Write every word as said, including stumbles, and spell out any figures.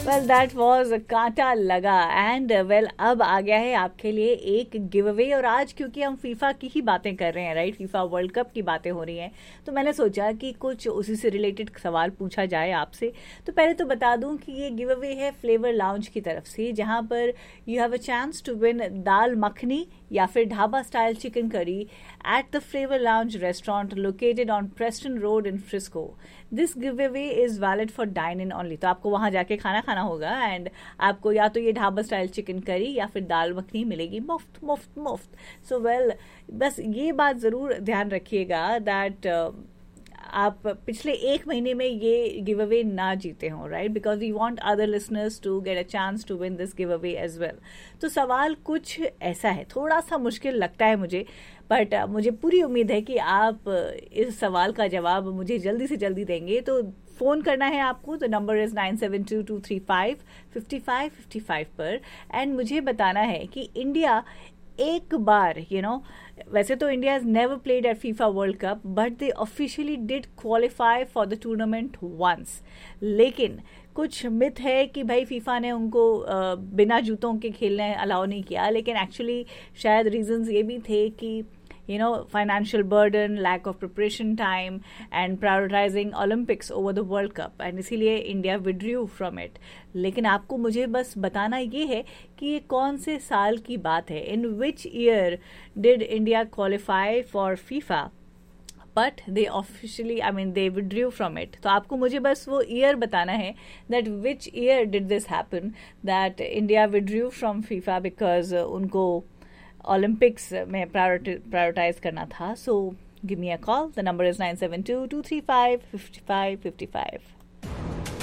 Well that was कांटा लगा and well अब आ गया है आपके लिए एक गिव अवे। और आज क्योंकि हम फीफा की ही बातें कर रहे हैं, राइट, फीफा वर्ल्ड कप की बातें हो रही हैं, तो मैंने सोचा कि कुछ उसी से रिलेटेड सवाल पूछा जाए आपसे। तो पहले तो बता दूं कि ये गिव अवे है फ्लेवर लाउंज की तरफ से, जहां पर you have a chance to win दाल मखनी या फिर dhaba style chicken curry at the flavour lounge restaurant located on Preston road in Frisco. This give away is valid for dine in only. तो आपको वहां जाके खाना खाना होगा एंड आपको या तो ये ढाबा स्टाइल चिकन करी या फिर दाल मखनी मिलेगी मुफ्त मुफ्त मुफ्त। सो वेल बस ये बात ज़रूर ध्यान रखिएगा दैट आप पिछले एक महीने में ये गिव अवे ना जीते हों, right, because we want other listeners to get a chance to win this give away as well. तो सवाल कुछ ऐसा है, थोड़ा सा मुश्किल लगता है मुझे, बट uh, मुझे पूरी उम्मीद है कि आप uh, इस सवाल का जवाब मुझे जल्दी से जल्दी देंगे। तो फ़ोन करना है आपको, तो number is nine seven to to three five fifty five fifty five पर एंड मुझे बताना है कि इंडिया एक बार, यू नो, वैसे तो India has never played at FIFA world cup but they officially did qualify for the tournament once. लेकिन कुछ मिथ है कि भाई फीफा ने उनको uh, बिना जूतों के खेलने अलाउ नहीं किया, लेकिन एक्चुअली शायद रीजंस ये भी थे कि you know, financial burden, lack of preparation time and prioritizing Olympics over the World Cup, and इसीलिए इंडिया withdrew from it। लेकिन आपको मुझे बस बताना ये है कि ये कौन से साल की बात है, in which year did India qualify for FIFA but they officially, I mean, they withdrew from it। तो आपको मुझे बस वो ईयर बताना है that which year did this happen that India withdrew from FIFA because uh, उनको Olympics में prioritise करना था। So give me a call, the number is nine seven to to three five fifty five fifty five.